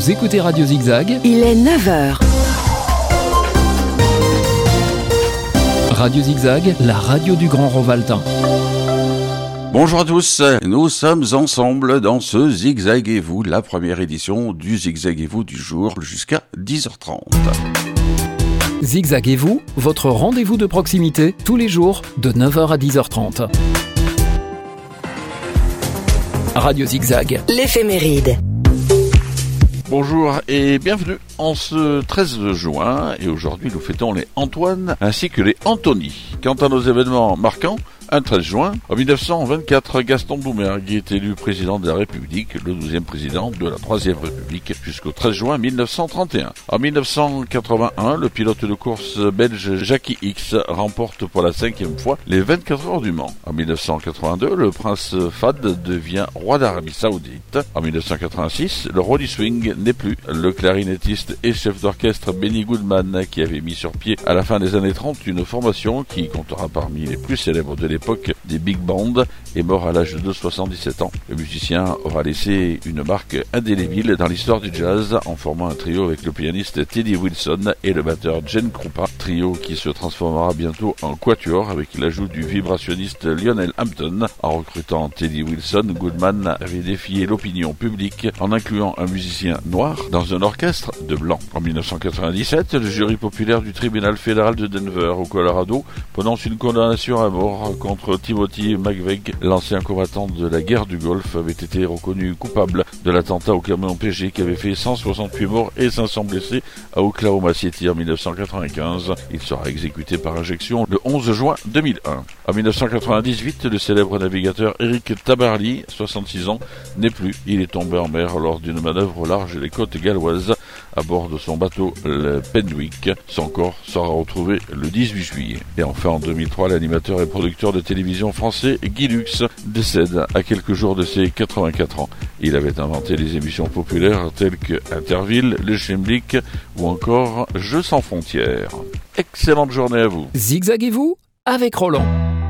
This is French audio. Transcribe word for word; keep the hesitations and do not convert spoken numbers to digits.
Vous écoutez Radio Zigzag. Il est neuf heures. Radio Zigzag, la radio du Grand Rovaltain. Bonjour à tous, nous sommes ensemble dans ce Zigzaguez-vous, la première édition du Zigzaguez-vous du jour jusqu'à dix heures trente. Zigzaguez-vous, votre rendez-vous de proximité, tous les jours de neuf heures à dix heures trente. Radio Zigzag. L'éphéméride. Bonjour et bienvenue en ce treize juin, et aujourd'hui nous fêtons les Antoine ainsi que les Anthony. Quant à nos événements marquants, un treize juin, en dix-neuf cent vingt-quatre, Gaston Doumergue est élu président de la République, le douzième président de la troisième République, jusqu'au treize juin mille neuf cent trente et un. En dix-neuf cent quatre-vingt-un, le pilote de course belge Jackie X remporte pour la cinquième fois les vingt-quatre heures du Mans. En dix-neuf cent quatre-vingt-deux, le prince Fahd devient roi d'Arabie Saoudite. En dix-neuf cent quatre-vingt-six, le roi du swing n'est plus. Le clarinettiste et chef d'orchestre Benny Goodman, qui avait mis sur pied à la fin des années trente une formation qui comptera parmi les plus célèbres de l'époque des big bands, est mort à l'âge de soixante-dix-sept ans. Le musicien aura laissé une marque indélébile dans l'histoire du jazz en formant un trio avec le pianiste Teddy Wilson et le batteur Gene Krupa, trio qui se transformera bientôt en quatuor avec l'ajout du vibrationniste Lionel Hampton. En recrutant Teddy Wilson, Goodman avait défié l'opinion publique en incluant un musicien noir dans un orchestre de blancs. En dix-neuf cent quatre-vingt-dix-sept, le jury populaire du tribunal fédéral de Denver au Colorado prononce une condamnation à mort contre Timothy McVeigh. L'ancien combattant de la guerre du Golfe avait été reconnu coupable de l'attentat au camion P G qui avait fait cent soixante-huit morts et cinq cents blessés à Oklahoma City en dix-neuf cent quatre-vingt-quinze. Il sera exécuté par injection le onze juin deux mille un. En dix-neuf cent quatre-vingt-dix-huit, le célèbre navigateur Eric Tabarly, soixante-six ans, n'est plus. Il est tombé en mer lors d'une manœuvre au large des côtes galloises à bord de son bateau le Penwick. Son corps sera retrouvé le dix-huit juillet. Et enfin en deux mille trois, l'animateur et producteur de télévision français Guy Lux décède à quelques jours de ses quatre-vingt-quatre ans. Il avait inventé des émissions populaires telles que Interville, Le Schemblick ou encore Jeux sans frontières. Excellente journée à vous. Zigzaguez-vous avec Roland.